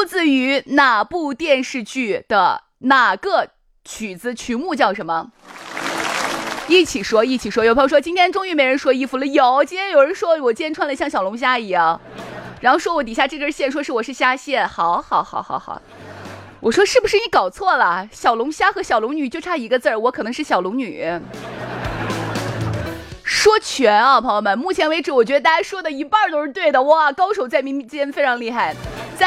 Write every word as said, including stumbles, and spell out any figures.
自于哪部电视剧的哪个曲子？曲目叫什么？一起说一起说。有朋友说今天终于没人说衣服了，有，今天有人说我今天穿的像小龙虾一样，然后说我底下这根线说是我是虾线。好好好好好，我说是不是你搞错了？小龙虾和小龙女就差一个字儿，我可能是小龙女。说全啊，朋友们，目前为止我觉得大家说的一半都是对的，哇，高手在民间，非常厉害。